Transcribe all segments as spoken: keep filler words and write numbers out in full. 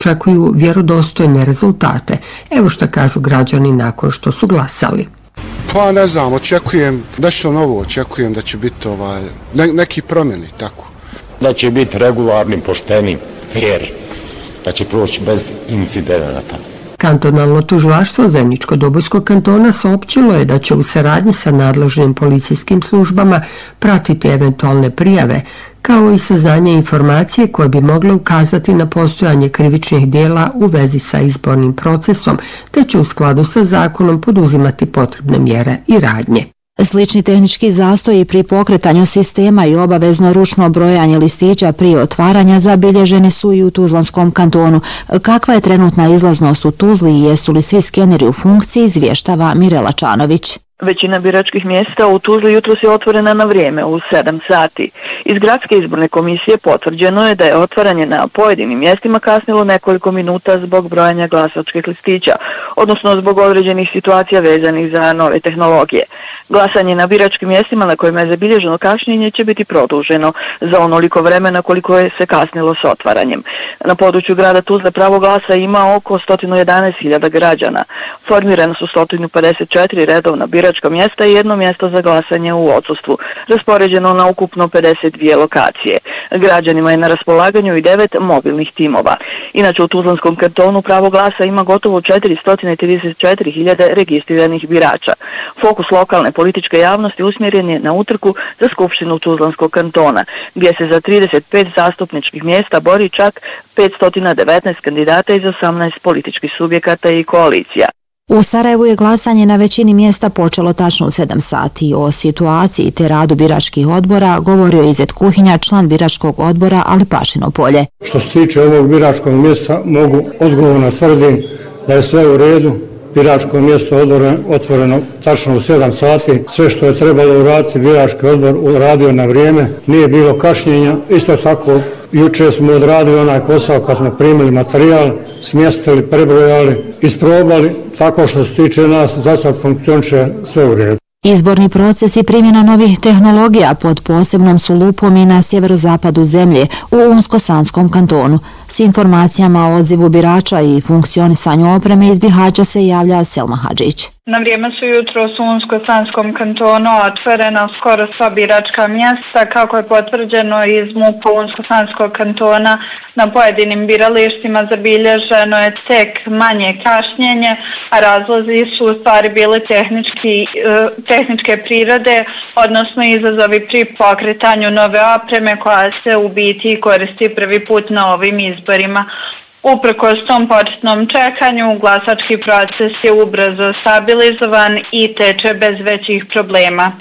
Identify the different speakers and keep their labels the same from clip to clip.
Speaker 1: očekuju vjerodostojne rezultate. Evo šta kažu građani nakon što su glasali.
Speaker 2: Pa ne znam, očekujem nešto novo, očekujem da će biti ovaj, ne, neki promjeni, tako.
Speaker 3: Da će biti regularni, pošteni, fair, da će proći bez incidenata.
Speaker 1: Kantonalno tužilaštvo Zeničko-Dobojskog kantona saopćilo je da će u saradnji sa nadležnim policijskim službama pratiti eventualne prijave, kao i saznanje informacije koje bi mogle ukazati na postojanje krivičnih dijela u vezi sa izbornim procesom, te će u skladu sa zakonom poduzimati potrebne mjere i radnje.
Speaker 4: Slični tehnički zastoji pri pokretanju sistema i obavezno ručno brojanje listića prije otvaranja zabilježeni su i u Tuzlanskom kantonu. Kakva je trenutna izlaznost u Tuzli i jesu li svi skeneri u funkciji, izvještava Mirela Čanović.
Speaker 5: Većina biračkih mjesta u Tuzli jutros je otvorena na vrijeme u sedam sati. Iz Gradske izborne komisije potvrđeno je da je otvaranje na pojedinim mjestima kasnilo nekoliko minuta zbog brojanja glasačkih listića, odnosno zbog određenih situacija vezanih za nove tehnologije. Glasanje na biračkim mjestima na kojima je zabilježeno kašnjenje će biti produženo za onoliko vremena koliko je se kasnilo s otvaranjem. Na području grada Tuzle pravo glasa ima oko sto jedanaest hiljada građana. Formirana su sto pedeset četiri redovna biračka mjesta i jedno mjesto za glasanje u odsustvu, raspoređeno na ukupno pedeset dvije lokacije. Građanima je na raspolaganju i devet mobilnih timova. Inače u Tuzlanskom kantonu pravo glasa ima gotovo četiristo trideset četiri hiljade registriranih birača. Fokus lokalne političke javnosti usmjeren je na utrku za Skupštinu Tuzlanskog kantona, gdje se za trideset pet zastupničkih mjesta bori čak petsto devetnaest kandidata iz osamnaest političkih subjekata i koalicija.
Speaker 4: U Sarajevu je glasanje na većini mjesta počelo tačno u sedam sati. O situaciji te radu biračkih odbora govorio je Izet Kuhinja, član biračkog odbora Alipašino polje.
Speaker 6: Što se tiče ovog biračkog mjesta, mogu odgovorno tvrdim da je sve u redu. Biračko mjesto je otvoreno tačno u sedam sati. Sve što je trebalo uraditi, birački odbor uradio na vrijeme. Nije bilo kašnjenja. Isto tako, juče smo odradili onaj posao kad smo primili materijal, smjestili, prebrojali, isprobali. Tako što se tiče nas, za sad funkcioniše sve u redu.
Speaker 4: Izborni proces i primjena novih tehnologija pod posebnom su lupom i na sjeverozapadu zemlje u Unsko-Sanskom kantonu. S informacijama o odzivu birača i funkcionisanju opreme iz Bihaća se javlja Selma Hadžić.
Speaker 7: Na vrijeme su jutros u Unsko-Sanskom kantonu otvorena skoro sva biračka mjesta, kako je potvrđeno iz M U P-a Unsko-Sanskog kantona. Na pojedinim biralištima zabilježeno je tek manje kašnjenje, a razlozi su u stvari bile tehnički, tehničke prirode, odnosno izazovi pri pokretanju nove opreme koja se u biti koristi prvi put na ovim izborima. Uprkos tom početnom čekanju, glasački proces je ubrzo stabilizovan i teče bez većih problema.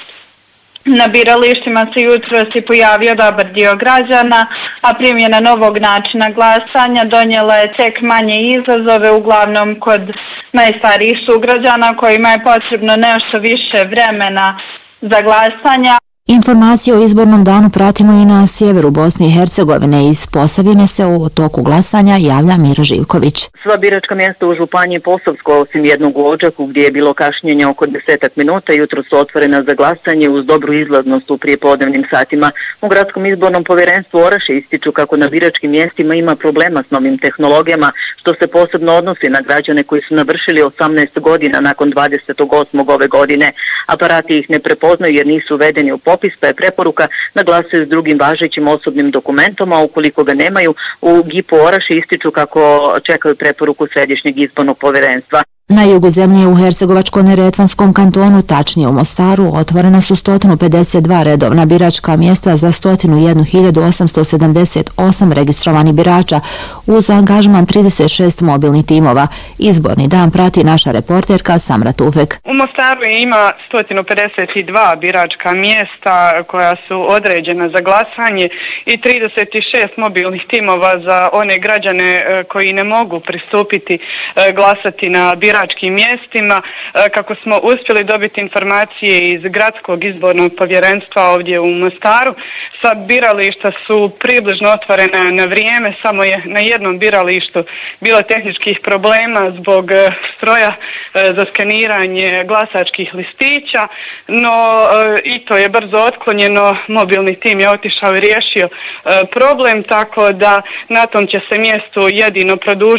Speaker 7: Na biralištima se jutros i pojavio dobar dio građana, a primjena novog načina glasanja donijela je tek manje izazove, uglavnom kod najstarijih sugrađana kojima je potrebno nešto više vremena za glasanja.
Speaker 4: Informacije o izbornom danu pratimo i na sjeveru Bosne i Hercegovine. Iz Posavine se o toku glasanja javlja Mira Živković.
Speaker 5: Sva biračka mjesta u Županiji Posavsko, osim jednog u Odžaku gdje je bilo kašnjenje oko desetak minuta, jutro su otvorena za glasanje uz dobru izlaznost u prijepodnevnim satima. U Gradskom izbornom povjerenstvu Oraše ističu kako na biračkim mjestima ima problema s novim tehnologijama, što se posebno odnosi na građane koji su navršili osamnaest godina nakon dvadesetog osmog ove godine. Aparati ih ne prepoznaju jer nisu uvedeni u popis, pa je preporuka da glasaju s drugim važećim osobnim dokumentom, a ukoliko ga nemaju, u G I P-u Oraše ističu kako čekaju preporuku Središnjeg izbornog povjerenstva.
Speaker 4: Na jugu zemlje u Hercegovačko-neretvanskom kantonu, tačnije u Mostaru, otvorena su sto pedeset dva redovna biračka mjesta za sto jedna hiljadu osamsto sedamdeset osam registrovanih birača uz angažman trideset šest mobilnih timova. Izborni dan prati naša reporterka Samra Tufek.
Speaker 7: U Mostaru ima sto pedeset dva biračka mjesta koja su određena za glasanje i trideset šest mobilnih timova za one građane koji ne mogu pristupiti glasati na biračka biračkim mjestima. Kako smo uspjeli dobiti informacije iz Gradskog izbornog povjerenstva ovdje u Mostaru, sva birališta su približno otvorena na vrijeme, samo je na jednom biralištu bilo tehničkih problema zbog stroja za skeniranje glasačkih listića, no i to je brzo otklonjeno, mobilni tim je otišao i riješio problem, tako da na tom će se mjestu jedino produžiti